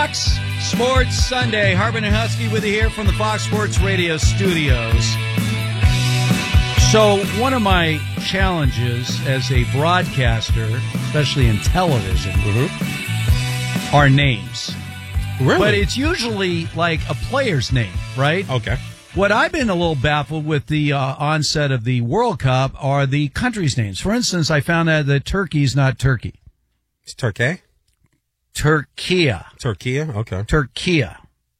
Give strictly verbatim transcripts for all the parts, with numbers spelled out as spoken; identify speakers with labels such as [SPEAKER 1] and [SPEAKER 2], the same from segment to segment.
[SPEAKER 1] Fox Sports Sunday. Harbin and Husky with you here from the Fox Sports Radio studios. So one of my challenges as a broadcaster, especially in television, mm-hmm. are names.
[SPEAKER 2] Really?
[SPEAKER 1] But it's usually like a player's name, right?
[SPEAKER 2] Okay.
[SPEAKER 1] What I've been a little baffled with the uh, onset of the World Cup are the countries' names. For instance, I found out that Turkey's not Turkey.
[SPEAKER 2] It's Turkey?
[SPEAKER 1] Turkia.
[SPEAKER 2] Turkia? Okay.
[SPEAKER 1] Turkia.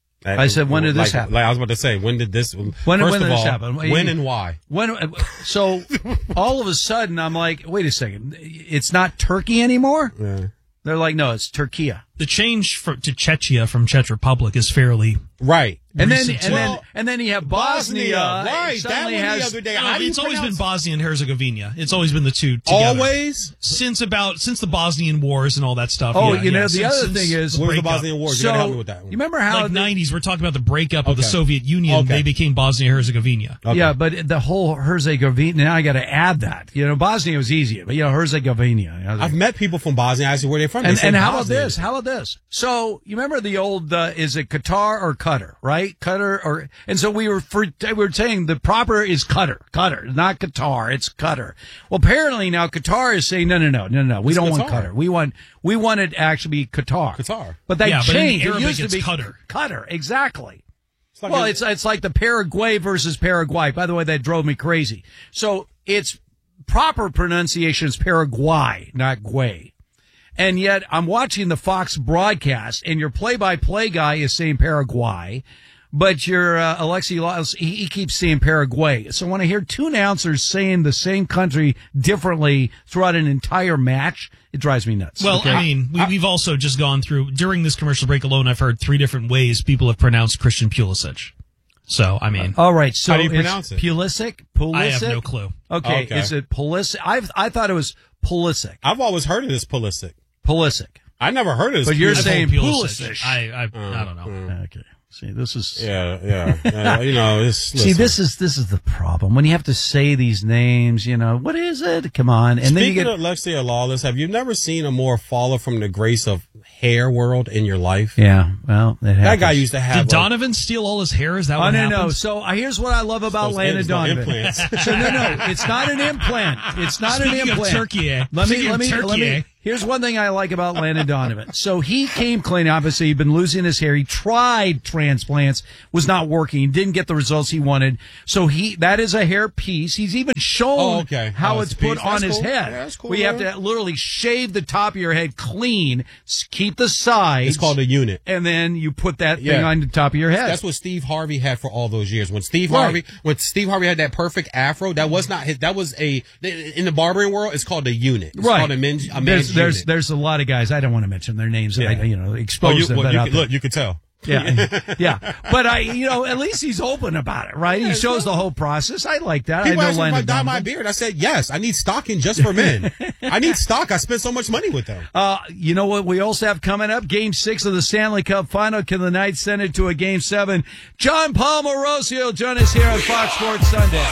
[SPEAKER 1] I said, when did this
[SPEAKER 2] like,
[SPEAKER 1] happen?
[SPEAKER 2] Like I was about to say, when did this?
[SPEAKER 1] When,
[SPEAKER 2] first
[SPEAKER 1] when
[SPEAKER 2] of
[SPEAKER 1] did this
[SPEAKER 2] all,
[SPEAKER 1] happen?
[SPEAKER 2] When and why?
[SPEAKER 1] When? So all of a sudden, I'm like, wait a second, it's not Turkey anymore?
[SPEAKER 2] Yeah.
[SPEAKER 1] They're like, no, it's Turkia.
[SPEAKER 3] The change for, to Czechia from Czech Republic is fairly
[SPEAKER 2] right.
[SPEAKER 1] And then,
[SPEAKER 3] recent.
[SPEAKER 1] and
[SPEAKER 2] Well,
[SPEAKER 1] then, and then you have Bosnia.
[SPEAKER 2] Bosnia, right?
[SPEAKER 1] Suddenly
[SPEAKER 2] That one
[SPEAKER 1] has,
[SPEAKER 2] the other day.
[SPEAKER 3] No,
[SPEAKER 2] How do you
[SPEAKER 3] it's always been
[SPEAKER 2] pronounce-
[SPEAKER 3] Bosnia and Herzegovina. It's always been the two together.
[SPEAKER 2] Always?
[SPEAKER 3] Since about since the Bosnian Wars and all that stuff.
[SPEAKER 1] Oh,
[SPEAKER 3] yeah,
[SPEAKER 1] you know,
[SPEAKER 3] yeah,
[SPEAKER 1] the
[SPEAKER 3] since-
[SPEAKER 1] other
[SPEAKER 3] since
[SPEAKER 1] thing is-
[SPEAKER 2] What was the
[SPEAKER 3] breakup.
[SPEAKER 2] Bosnian War? You
[SPEAKER 1] so,
[SPEAKER 2] gotta help me with that one.
[SPEAKER 1] you remember how
[SPEAKER 3] Like
[SPEAKER 1] the-
[SPEAKER 3] nineties, we're talking about the breakup of the
[SPEAKER 2] Okay.
[SPEAKER 3] Soviet Union.
[SPEAKER 2] Okay.
[SPEAKER 3] They became Bosnia and Herzegovina.
[SPEAKER 2] Okay.
[SPEAKER 1] Yeah, but the whole Herzegovina, now I got to add that. You know, Bosnia was easy, but you know, Herzegovina. You know,
[SPEAKER 2] I've met people from Bosnia. I asked where they're from. They
[SPEAKER 1] And,
[SPEAKER 2] say
[SPEAKER 1] and how about
[SPEAKER 2] Bosnia.
[SPEAKER 1] this? How about this? So you remember the old, uh, is it Qatar or Qatar, right? Qatar or, and so we were, for, we were saying the proper is Qatar, Qatar, not Qatar, it's Qatar. Well, apparently now Qatar is saying, no, no, no, no, no, we
[SPEAKER 2] It's
[SPEAKER 1] don't want
[SPEAKER 2] Qatar.
[SPEAKER 1] Qatar. We want, we want it to actually be Qatar.
[SPEAKER 2] Qatar.
[SPEAKER 1] But they
[SPEAKER 3] Yeah, but in
[SPEAKER 1] changed.
[SPEAKER 3] Arabic
[SPEAKER 1] it used to
[SPEAKER 3] it's
[SPEAKER 1] be
[SPEAKER 3] Qatar.
[SPEAKER 1] Qatar, exactly.
[SPEAKER 2] It's like
[SPEAKER 1] Well,
[SPEAKER 2] a-
[SPEAKER 1] it's it's like the Paraguay versus Paraguay. By the way, that drove me crazy. So its proper pronunciation is Paraguay, not Guay. And yet I'm watching the Fox broadcast, and your play-by-play guy is saying Paraguay, but your uh, Alexi Laws, he, he keeps saying Paraguay. So when I hear two announcers saying the same country differently throughout an entire match, it drives me nuts.
[SPEAKER 3] Well,
[SPEAKER 1] Okay?
[SPEAKER 3] I mean, we, we've also just gone through, during this commercial break alone, I've heard three different ways people have pronounced Christian Pulisic. So, I mean,
[SPEAKER 1] all right. So
[SPEAKER 2] How do you
[SPEAKER 1] it's
[SPEAKER 2] pronounce it?
[SPEAKER 1] Pulisic? Pulisic?
[SPEAKER 3] I have no clue.
[SPEAKER 1] Okay,
[SPEAKER 2] Okay.
[SPEAKER 1] is it Pulisic? I I thought it was Pulisic.
[SPEAKER 2] I've always heard of this Pulisic.
[SPEAKER 1] Pulisic.
[SPEAKER 2] I never heard of this.
[SPEAKER 1] But you're
[SPEAKER 2] Pulisic.
[SPEAKER 1] saying
[SPEAKER 3] Pulisic.
[SPEAKER 1] Pulisic.
[SPEAKER 3] I, I, I don't know.
[SPEAKER 1] Okay. See, this is
[SPEAKER 2] Yeah, yeah. yeah you know, it's,
[SPEAKER 1] See,
[SPEAKER 2] listen.
[SPEAKER 1] this is this is the problem when you have to say these names. You know, what is it? Come on, and then you
[SPEAKER 2] Speaking
[SPEAKER 1] get
[SPEAKER 2] of Lexia Lawless, have you never seen a more faller from the grace of hair world in your life?
[SPEAKER 1] yeah. Well, it
[SPEAKER 2] That
[SPEAKER 1] happens.
[SPEAKER 2] guy used to have.
[SPEAKER 3] Did
[SPEAKER 2] like,
[SPEAKER 3] Donovan steal all his hair? Is that
[SPEAKER 1] Oh
[SPEAKER 3] what
[SPEAKER 1] no,
[SPEAKER 3] happened?
[SPEAKER 1] no. So uh, here's what I love about
[SPEAKER 2] Those
[SPEAKER 1] Landon
[SPEAKER 2] ends, no
[SPEAKER 1] Donovan.
[SPEAKER 2] implants.
[SPEAKER 1] So no, no, it's not an implant. It's not
[SPEAKER 3] Speaking
[SPEAKER 1] an
[SPEAKER 3] of
[SPEAKER 1] implant.
[SPEAKER 3] Turkey, eh?
[SPEAKER 1] Let me
[SPEAKER 3] Speaking
[SPEAKER 1] let
[SPEAKER 3] of
[SPEAKER 1] me
[SPEAKER 3] Turkey,
[SPEAKER 1] let me.
[SPEAKER 3] eh?
[SPEAKER 1] Here's one thing I like about Landon Donovan. So he came clean. Obviously, he'd been losing his hair. He tried transplants, was not working. He didn't get the results he wanted. So he that is a hair piece. He's even shown
[SPEAKER 2] Oh, okay.
[SPEAKER 1] how
[SPEAKER 2] Oh,
[SPEAKER 1] it's
[SPEAKER 2] it's a
[SPEAKER 1] put
[SPEAKER 2] piece.
[SPEAKER 1] on
[SPEAKER 2] That's
[SPEAKER 1] his
[SPEAKER 2] cool.
[SPEAKER 1] head.
[SPEAKER 2] Yeah, that's cool,
[SPEAKER 1] Where you have
[SPEAKER 2] man.
[SPEAKER 1] to literally shave the top of your head clean, s- keep the sides.
[SPEAKER 2] It's called a unit.
[SPEAKER 1] And then you put that thing
[SPEAKER 2] Yeah.
[SPEAKER 1] on the top of your head.
[SPEAKER 2] That's what Steve Harvey had for all those years. When Steve
[SPEAKER 1] Right.
[SPEAKER 2] Harvey, when Steve Harvey had that perfect afro, that was not his. That was a in the barbering world. It's called a unit. It's
[SPEAKER 1] right.
[SPEAKER 2] called a men's. A
[SPEAKER 1] there's
[SPEAKER 2] man's
[SPEAKER 1] there's
[SPEAKER 2] unit.
[SPEAKER 1] there's a lot of guys. I don't want to mention their names.
[SPEAKER 2] Yeah.
[SPEAKER 1] And I, you know,
[SPEAKER 2] Oh,
[SPEAKER 1] expose
[SPEAKER 2] you,
[SPEAKER 1] them.
[SPEAKER 2] well,
[SPEAKER 1] but
[SPEAKER 2] you
[SPEAKER 1] out
[SPEAKER 2] can,
[SPEAKER 1] there.
[SPEAKER 2] look, you could tell.
[SPEAKER 1] Yeah, yeah. But I, you know, at least he's open about it, right? He
[SPEAKER 2] Yeah,
[SPEAKER 1] shows
[SPEAKER 2] so-
[SPEAKER 1] the whole process. I like that.
[SPEAKER 2] People
[SPEAKER 1] I know
[SPEAKER 2] asked me if I
[SPEAKER 1] Landon
[SPEAKER 2] dye my
[SPEAKER 1] Donovan.
[SPEAKER 2] beard. I said yes. I need stocking just for men. I need stock. I spent so much money with them.
[SPEAKER 1] Uh, you know what we also have coming up? Game six of the Stanley Cup Final. Can the Knights send it to a game seven? John Paul Morosi will join us here on Fox Sports Sunday.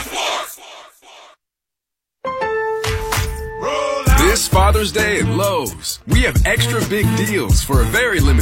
[SPEAKER 4] This Father's Day at Lowe's, we have extra big deals for a very limited